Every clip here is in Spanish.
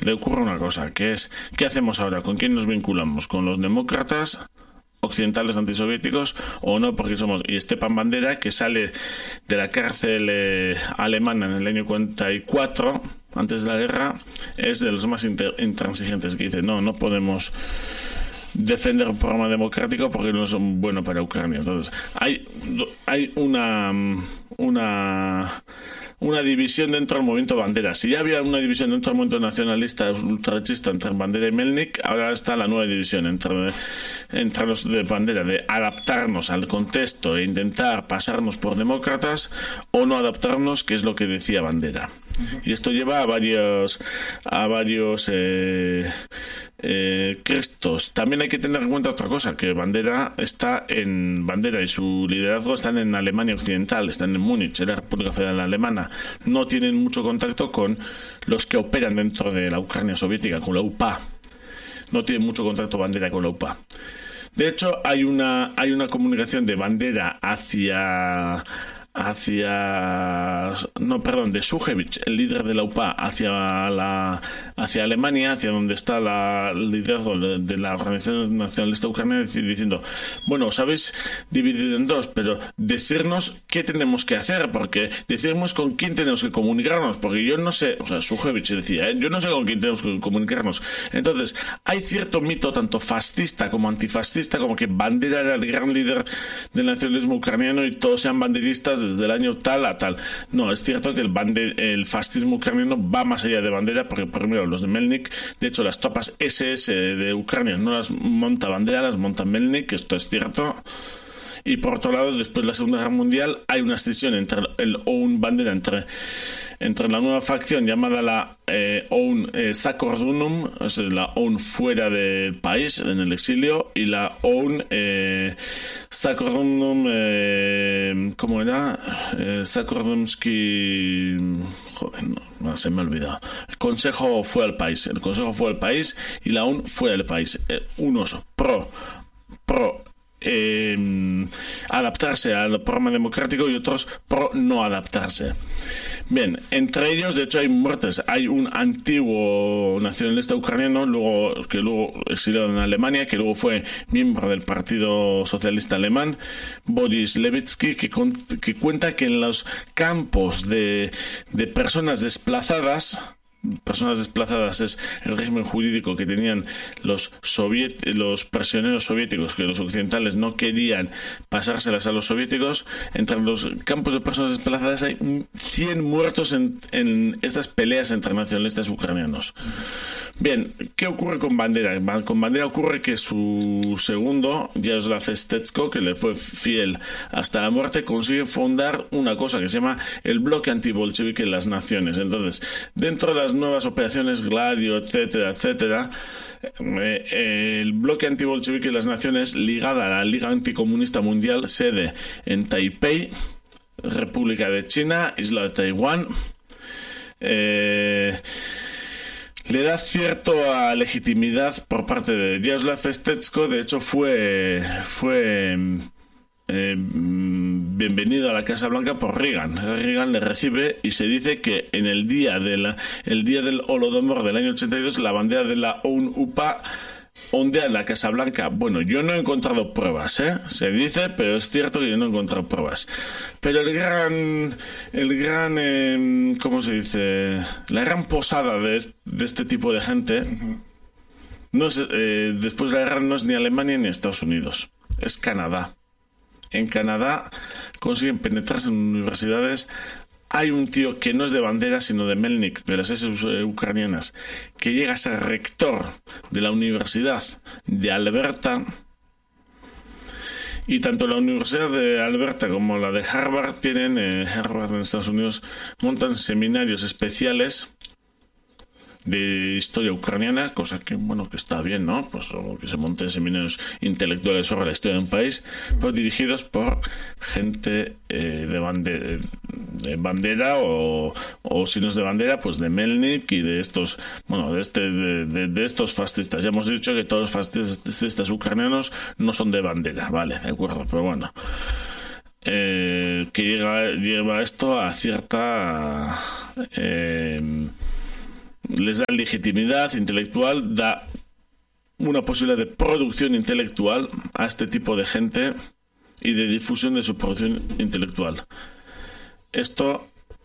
le ocurre una cosa, que es, ¿qué hacemos ahora? ¿Con quién nos vinculamos? ¿Con los demócratas occidentales antisoviéticos o no? Porque somos... Y Stepan Bandera, que sale de la cárcel alemana en el año 44, antes de la guerra, es de los más intransigentes, que dice, no podemos defender un programa democrático porque no es bueno para Ucrania. Entonces, hay una división dentro del movimiento Bandera. Si ya había una división dentro del movimiento nacionalista ultrarechista entre Bandera y Melnik, ahora está la nueva división entre los de Bandera, de adaptarnos al contexto e intentar pasarnos por demócratas o no adaptarnos, que es lo que decía Bandera. Y esto lleva a varios crestos. También hay que tener en cuenta otra cosa, que Bandera y su liderazgo están en Alemania Occidental, están en Múnich, en la República Federal Alemana. No tienen mucho contacto con los que operan dentro de la Ucrania soviética, con la UPA. No tienen mucho contacto Bandera con la UPA. De hecho, hay una comunicación de Bandera de Shushevich, el líder de la UPA, hacia Alemania, hacia donde está el liderazgo de la Organización Nacionalista Ucraniana, diciendo, bueno, os habéis dividido en dos, pero decirnos qué tenemos que hacer, porque decirnos con quién tenemos que comunicarnos, porque yo no sé, o sea, Shushevich decía, yo no sé con quién tenemos que comunicarnos. Entonces, hay cierto mito, tanto fascista como antifascista, como que Bandera era el gran líder del nacionalismo ucraniano y todos sean banderistas desde el año tal a tal. No, es cierto que el fascismo ucraniano va más allá de Bandera, porque primero los de Melnik, de hecho las tropas SS de Ucrania no las monta Bandera, las monta Melnik, esto es cierto. Y por otro lado, después de la Segunda Guerra Mundial, hay una escisión entre el OUN Bandera, entre la nueva facción llamada la OUN Sakordunum, es la OUN fuera del país, en el exilio, y la OUN Sakordunum, ¿cómo era? Sakordumski... Joder, no, se me ha olvidado. El Consejo fue al país y la OUN fue al país. Unos pro adaptarse al programa democrático y otros pro no adaptarse. Bien, entre ellos de hecho hay muertes. Hay un antiguo nacionalista ucraniano que luego exiliado en Alemania, que luego fue miembro del Partido Socialista Alemán, Boris Levitsky, que cuenta que en los campos de personas desplazadas es el régimen jurídico que tenían los prisioneros soviéticos, que los occidentales no querían pasárselas a los soviéticos. Entre los campos de personas desplazadas hay 100 muertos en estas peleas entre nacionalistas ucranianos. Bien, ¿qué ocurre con Bandera? Con Bandera ocurre que su segundo, Yaroslav Stetsko, que le fue fiel hasta la muerte, consigue fundar una cosa que se llama el bloque antibolchevique en las naciones. Entonces, dentro de las nuevas operaciones Gladio, etcétera, el bloque antibolchevique en las naciones, ligada a la Liga Anticomunista Mundial, sede en Taipei, República de China, Isla de Taiwán, le da cierta legitimidad por parte de Yaroslav Stetsko. De hecho fue bienvenido a la Casa Blanca por Reagan. Reagan le recibe y se dice que en el día del Holodomor del año 82 la bandera de la OUN-UPA ondea en la Casa Blanca. Bueno, yo no he encontrado pruebas, se dice, pero es cierto que yo no he encontrado pruebas. Pero el gran ¿cómo se dice? La gran posada de este tipo de gente no es, después de la guerra no es ni Alemania ni Estados Unidos, es Canadá. En Canadá consiguen penetrarse en universidades. Hay un tío que no es de Bandera, sino de Melnik, de las SS ucranianas, que llega a ser rector de la Universidad de Alberta. Y tanto la Universidad de Alberta como la de Harvard Harvard en Estados Unidos, montan seminarios especiales de historia ucraniana, cosa que, bueno, que está bien, ¿no? Pues que se monten seminarios intelectuales sobre la historia de un país, pero dirigidos por gente de Bandera o si no es de Bandera, pues de Melnik y de estos, bueno, de estos fascistas. Ya hemos dicho que todos los fascistas ucranianos no son de Bandera, vale, de acuerdo, pero bueno. Que lleva esto a cierta les da legitimidad intelectual, da una posibilidad de producción intelectual a este tipo de gente y de difusión de su producción intelectual. Esto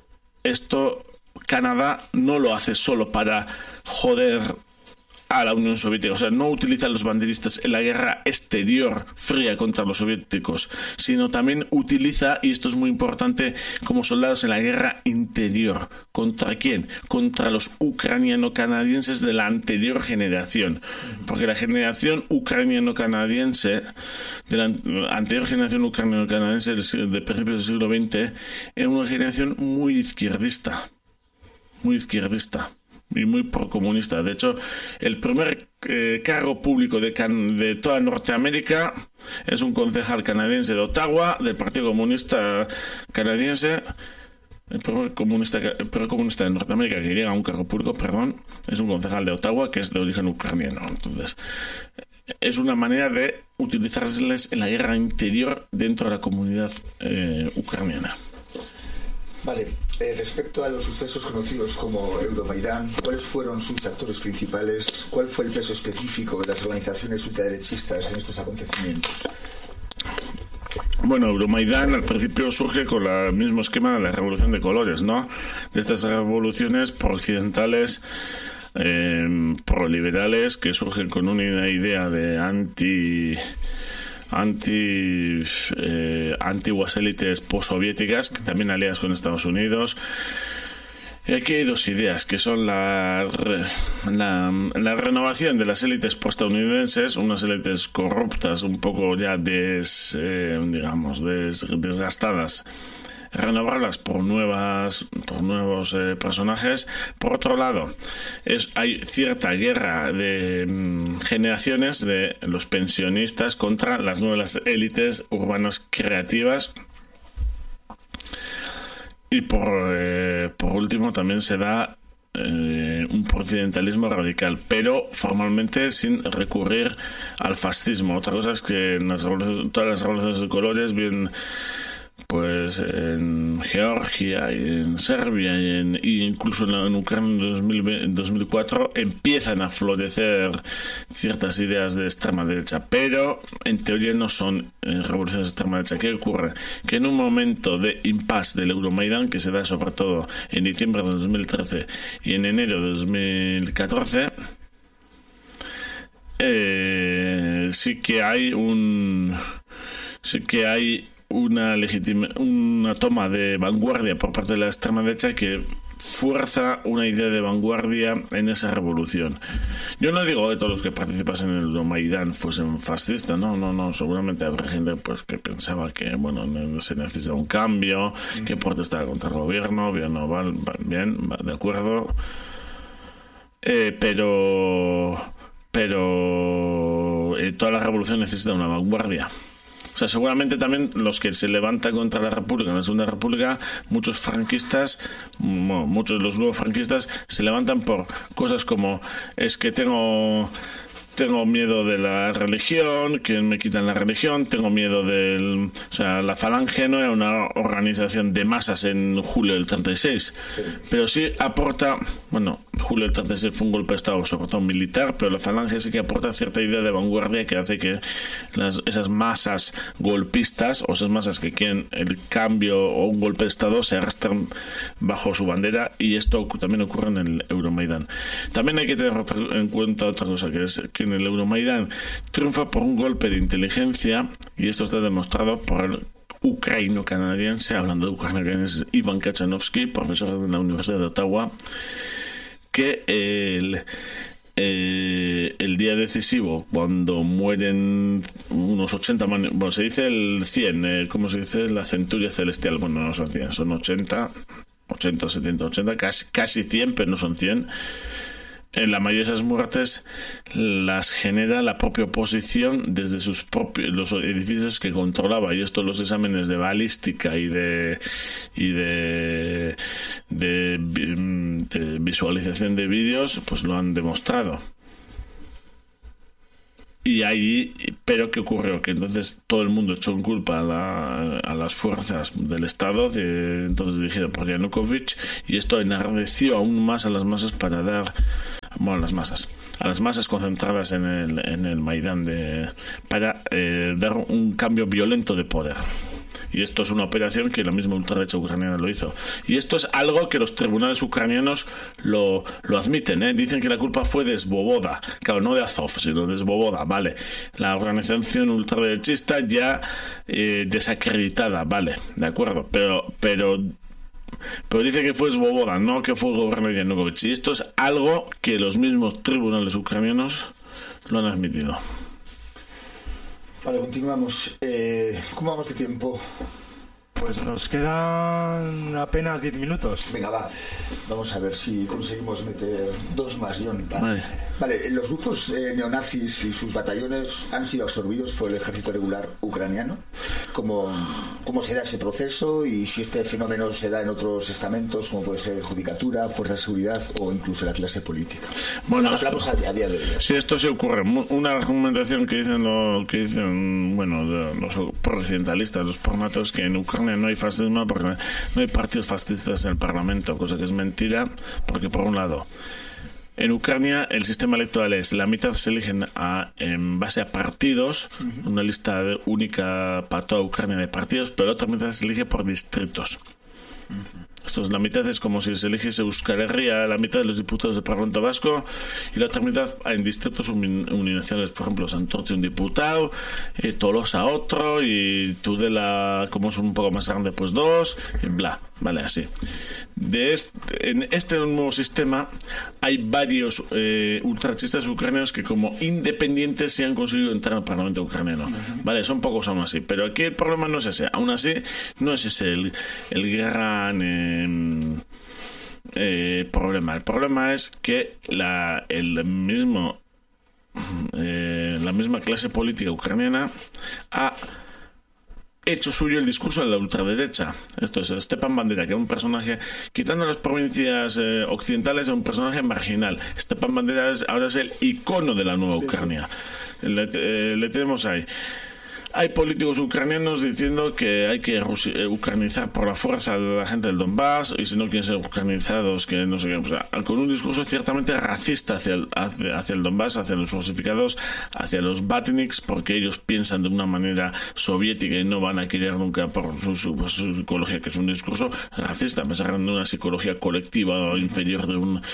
Canadá no lo hace solo para joder a la Unión Soviética, o sea, no utiliza a los banderistas en la guerra exterior fría contra los soviéticos, sino también utiliza, y esto es muy importante, como soldados en la guerra interior. ¿Contra quién? Contra los ucraniano-canadienses de la anterior generación, porque la generación ucraniano-canadiense, de la anterior generación ucraniano-canadiense de principios del siglo XX, era una generación muy izquierdista y muy procomunista. De hecho, el primer cargo público de toda Norteamérica es un concejal canadiense de Ottawa, del Partido Comunista Canadiense. El primer comunista de Norteamérica que llega a un cargo público, es un concejal de Ottawa que es de origen ucraniano. Entonces, es una manera de utilizarles en la guerra interior dentro de la comunidad ucraniana. Vale, respecto a los sucesos conocidos como Euromaidán, ¿cuáles fueron sus actores principales? ¿Cuál fue el peso específico de las organizaciones ultraderechistas en estos acontecimientos? Bueno, Euromaidán al principio surge con el mismo esquema de la Revolución de Colores, ¿no? De estas revoluciones pro-occidentales, pro-liberales, que surgen con una idea de antiguas élites postsoviéticas, que también aliadas con Estados Unidos. Y aquí hay dos ideas, que son la renovación de las élites postestadounidenses, unas élites corruptas, un poco ya desgastadas, renovarlas por nuevos personajes. Por otro lado, hay cierta guerra de generaciones de los pensionistas contra las nuevas élites urbanas creativas. Y por último también se da un occidentalismo radical, pero formalmente sin recurrir al fascismo. Otra cosa es que en todas las revoluciones de colores, bien pues en Georgia y en Serbia y incluso en Ucrania en 2004 empiezan a florecer ciertas ideas de extrema derecha, pero en teoría no son revoluciones de extrema derecha. ¿Qué ocurre? Que en un momento de impasse del Euromaidán, que se da sobre todo en diciembre de 2013 y en enero de 2014, sí que hay una toma de vanguardia por parte de la extrema derecha que fuerza una idea de vanguardia en esa revolución. Yo no digo que todos los que participasen en el Euromaidán fuesen fascistas, no, seguramente habrá gente pues que pensaba que se necesita un cambio, que protestaba contra el gobierno, bien, de acuerdo, pero toda la revolución necesita una vanguardia. O sea, seguramente también los que se levantan contra la República, en la Segunda República, muchos de los nuevos franquistas se levantan por cosas como: es que tengo miedo de la religión, que me quitan la religión, tengo miedo o sea, la Falange no era una organización de masas en julio del 36, sí, pero sí aporta, julio del 36 fue un golpe de Estado, sobre todo militar, pero la Falange sí que aporta cierta idea de vanguardia que hace que esas masas golpistas, o esas masas que quieren el cambio o un golpe de Estado, se arrastran bajo su bandera, y esto también ocurre en el Euromaidán. También hay que tener en cuenta otra cosa, que es que en el Euromaidán triunfa por un golpe de inteligencia, y esto está demostrado por el ucraniano-canadiense, hablando de ucraniano-canadiense, Ivan Kachanovsky, profesor de la Universidad de Ottawa, que el día decisivo, cuando mueren unos 80, se dice el 100, ¿cómo se dice? La centuria celestial, no son 100, son 80, 70, 80, casi 100, pero no son 100. La mayoría de esas muertes las genera la propia oposición desde los edificios que controlaba, y esto los exámenes de balística y de visualización de vídeos pues lo han demostrado. Y allí, pero ¿qué ocurrió? Que entonces todo el mundo echó en culpa a las fuerzas del Estado, entonces dirigido por Yanukovych, y esto enardeció aún más a las masas para dar, bueno, a las masas concentradas en el Maidán para dar un cambio violento de poder. Y esto es una operación que la misma ultraderecha ucraniana lo hizo. Y esto es algo que los tribunales ucranianos lo admiten, ¿eh? Dicen que la culpa fue de Svoboda. Claro, no de Azov, sino de Svoboda, vale. La organización ultraderechista ya desacreditada, vale, de acuerdo. Pero dice que fue Svoboda, no que fue el gobierno de Yanukovych. Y esto es algo que los mismos tribunales ucranianos lo han admitido. Vale, continuamos. ¿Cómo vamos de tiempo? Pues nos quedan apenas 10 minutos. Venga, va. Vamos a ver si conseguimos meter 2 más, John. Vale, los grupos neonazis y sus batallones han sido absorbidos por el ejército regular ucraniano. ¿Cómo se da ese proceso y si este fenómeno se da en otros estamentos, como puede ser judicatura, fuerza de seguridad o incluso la clase política? Bueno, hablamos a día de hoy. Sí, esto se ocurre. Una argumentación que dicen bueno, los occidentalistas, los pragmáticos, que en Ucrania no hay fascismo porque no hay partidos fascistas en el Parlamento, cosa que es mentira, porque por un lado, en Ucrania el sistema electoral es la mitad se eligen en base a partidos, una lista única para toda Ucrania de partidos, pero la otra mitad se elige por distritos. Esto es, la mitad es como si se eligiese Euskal Herria, la mitad de los diputados del Parlamento Vasco, y la otra mitad en distritos uninacionales, por ejemplo, Santurce un diputado, Tolosa otro, y Tudela, como es un poco más grande, pues 2, y bla, vale, así. En este nuevo sistema hay varios ultrachistas ucranianos que como independientes se han conseguido entrar al Parlamento ucraniano. Vale, son pocos aún así, pero aquí el problema no es ese. Aún así, no es ese el gran problema. El problema es que la misma clase política ucraniana ha hecho suyo el discurso de la ultraderecha. Esto es Stepan Bandera, que es un personaje, quitando las provincias occidentales, es un personaje marginal. Stepan Bandera ahora es el icono de la nueva Ucrania. Le tenemos ahí. Hay políticos ucranianos diciendo que hay que ucranizar por la fuerza a la gente del Donbass, y si no quieren ser ucranizados, que no sé qué, o sea, con un discurso ciertamente racista hacia el Donbass, hacia los rusificados, hacia los batniks, porque ellos piensan de una manera soviética y no van a querer nunca por su psicología, que es un discurso racista, pensar en una psicología colectiva inferior de un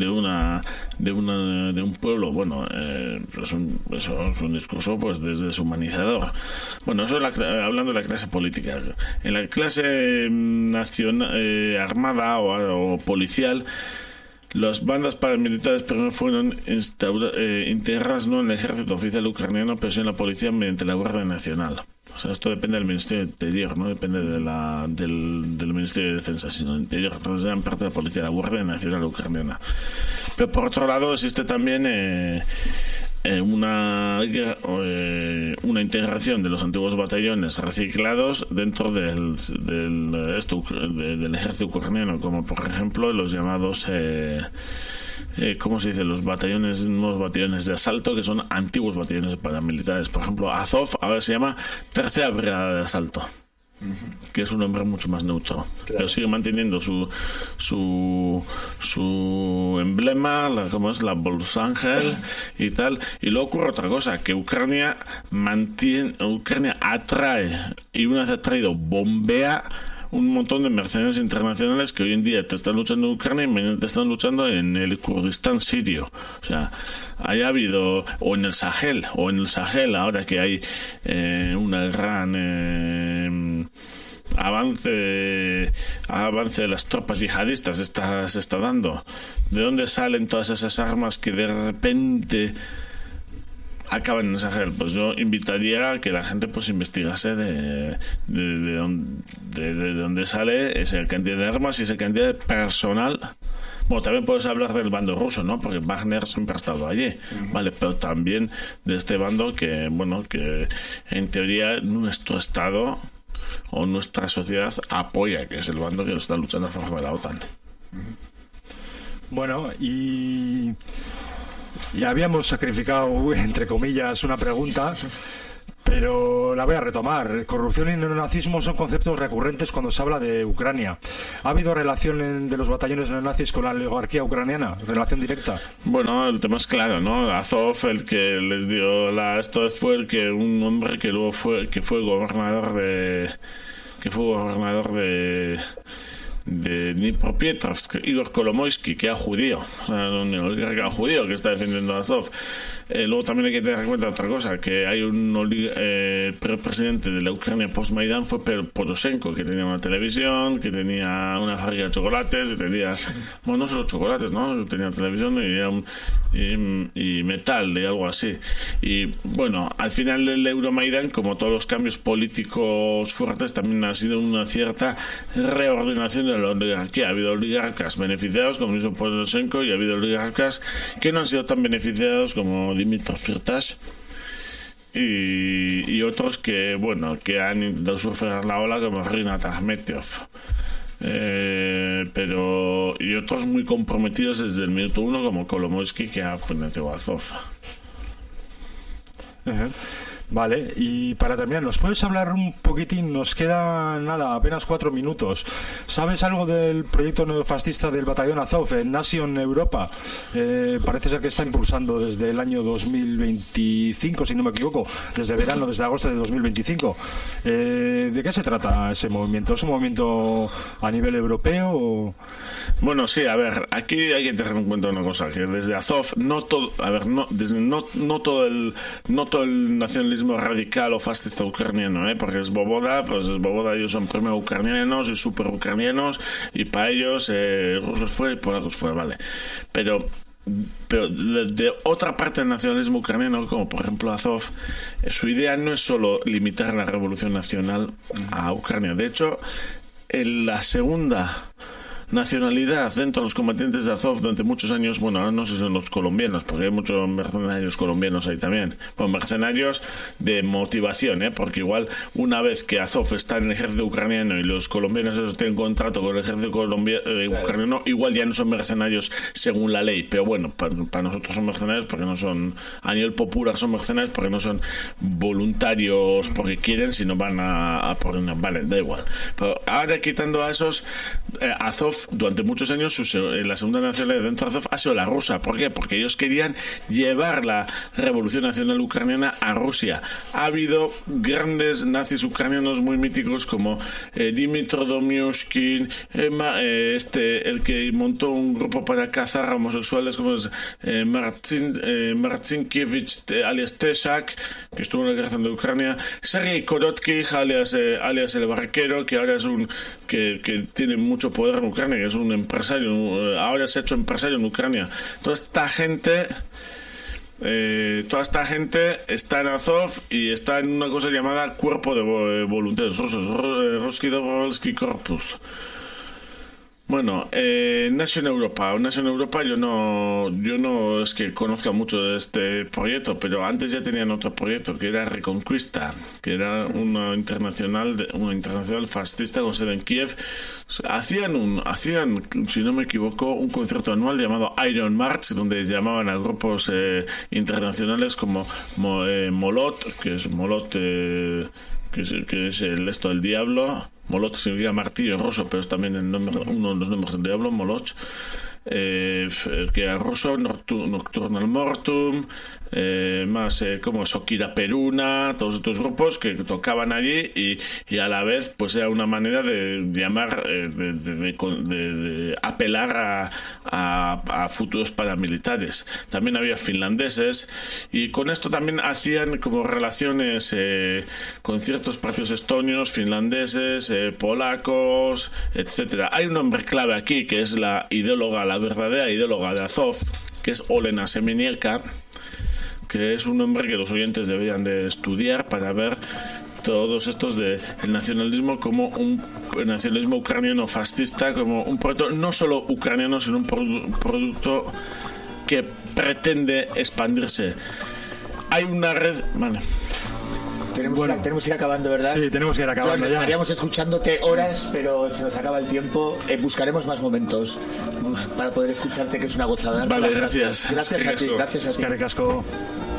pueblo. Bueno, es un discurso pues deshumanizador. Bueno, eso hablando de la clase política. En la clase nacional, armada o policial, las bandas paramilitares primero fueron integradas no en el ejército oficial ucraniano, pero sí en la policía mediante la Guardia Nacional. O sea, esto depende del Ministerio de Interior, no depende del Ministerio de Defensa, sino del Interior. Entonces eran parte de la policía, la Guardia Nacional ucraniana. Pero por otro lado existe también una integración de los antiguos batallones reciclados dentro del ejército ucraniano, como por ejemplo los llamados ¿cómo se dice? Los nuevos batallones de asalto, que son antiguos batallones paramilitares. Por ejemplo, Azov ahora se llama Tercera Brigada de Asalto, que es un nombre mucho más neutro, pero sigue manteniendo su emblema, como es la Bolsángel y tal. Y luego ocurre otra cosa, que Ucrania atrae, y una vez atraído, bombea un montón de mercenarios internacionales que hoy en día te están luchando en Ucrania y mañana te están luchando en el Kurdistán sirio. O sea, haya habido, o en el Sahel, ahora que hay una gran avance de las tropas yihadistas se está dando. ¿De dónde salen todas esas armas que de repente acaban en el Sahel? Pues yo invitaría a que la gente pues investigase de dónde sale esa cantidad de armas y esa cantidad de personal. Bueno, también puedes hablar del bando ruso, ¿no? Porque Wagner siempre ha estado allí, ¿vale? Pero también de este bando que en teoría nuestro Estado o nuestra sociedad apoya, que es el bando que está luchando a favor de la OTAN. Bueno, y Ya habíamos sacrificado, entre comillas, una pregunta, pero la voy a retomar. Corrupción y neonazismo son conceptos recurrentes cuando se habla de Ucrania. ¿Ha habido relación de los batallones neonazis con la oligarquía ucraniana? ¿Relación directa? Bueno, el tema es claro, ¿no? Azov, el que les dio esto fue el que un hombre que luego fue gobernador de Dnipropetrovsk, Igor Kolomoisky, que era judío, o sea, un oligarca judío que está defendiendo a Azov. Luego también hay que tener en cuenta otra cosa, que hay un presidente de la Ucrania post-Maidán fue Poroshenko, que tenía una televisión, que tenía una fábrica de chocolates, que tenía, bueno, no solo chocolates, ¿no? Tenía televisión y metal y algo así. Y bueno, al final del Euromaidán, como todos los cambios políticos fuertes, también ha sido una cierta reordenación de la oligarquía. Ha habido oligarcas beneficiados como hizo Poroshenko y ha habido oligarcas que no han sido tan beneficiados como Dmitry Firtash y otros que han intentado surfear la ola como Rinat Akhmetov, y otros muy comprometidos desde el minuto 1 como Kolomoisky, que ha fundado Azov. Vale, y para terminar, ¿nos puedes hablar un poquitín? Nos queda nada, apenas 4 minutos. ¿Sabes algo del proyecto neofascista del batallón Azov en Nation Europa? Parece ser que está impulsando desde el año 2025, si no me equivoco, desde agosto de 2025. ¿De qué se trata ese movimiento? ¿Es un movimiento a nivel europeo o...? Bueno, sí, a ver, aquí hay que tener en cuenta una cosa, que desde Azov no todo el nacionalismo radical o fascista ucraniano, porque Svoboda, ellos son primero ucranianos y super ucranianos, y para ellos rusos fue y polacos fue, vale, pero de otra parte del nacionalismo ucraniano, como por ejemplo Azov, su idea no es solo limitar la revolución nacional a Ucrania. De hecho, en la segunda nacionalidad dentro de los combatientes de Azov durante muchos años, bueno, ahora no sé si son los colombianos, porque hay muchos mercenarios colombianos ahí también, bueno, mercenarios de motivación, porque igual una vez que Azov está en el ejército ucraniano y los colombianos esos tienen contrato con el ejército ucraniano, igual ya no son mercenarios según la ley, pero bueno, para nosotros son mercenarios porque no son, a nivel popular son mercenarios porque no son voluntarios porque quieren, sino van a por una, vale, da igual. Pero ahora quitando a esos, Azov durante muchos años la segunda nacionalidad dentro de Azov ha sido la rusa. ¿Por qué? Porque ellos querían llevar la revolución nacional ucraniana a Rusia. Ha habido grandes nazis ucranianos muy míticos como Dmitry Domyushkin, el que montó un grupo para cazar homosexuales como es Marcinkiewicz alias Teshak, que estuvo en la guerra de Ucrania, Sergei Korotkij alias el barquero, que ahora es que tiene mucho poder en Ucrania, que es un empresario, ahora se ha hecho empresario en Ucrania. Toda esta gente está en Azov y está en una cosa llamada Cuerpo de Voluntarios Rusos, Ruski Dobrovolsky Corpus. Bueno, Nation Europa yo no es que conozca mucho de este proyecto, pero antes ya tenían otro proyecto que era Reconquista, que era una internacional fascista con sede en Kiev. Hacían, si no me equivoco, un concierto anual llamado Iron March, donde llamaban a grupos internacionales como Molot, que es el esto del diablo. Molot significa martillo en ruso, pero es también uno de los nombres del diablo, Molot, que era ruso, Nocturnal Mortum, más como Sokira Peruna, todos estos grupos que tocaban allí y a la vez pues era una manera de llamar, de apelar a futuros paramilitares. También había finlandeses y con esto también hacían como relaciones con ciertos partidos estonios, finlandeses, polacos, etcétera. Hay un nombre clave aquí que es la verdadera ideóloga de Azov, que es Olena Semenielka, que es un nombre que los oyentes deberían de estudiar para ver todos estos de el nacionalismo como un nacionalismo ucraniano fascista, como un producto no solo ucraniano, sino un producto que pretende expandirse. Hay una red... Vale. tenemos que ir acabando, ¿verdad? Sí, tenemos que ir acabando ya. Estaríamos escuchándote horas, pero se nos acaba el tiempo. Buscaremos más momentos para poder escucharte, que es una gozada. Vale, gracias. Gracias a ti. Eskerrik asko.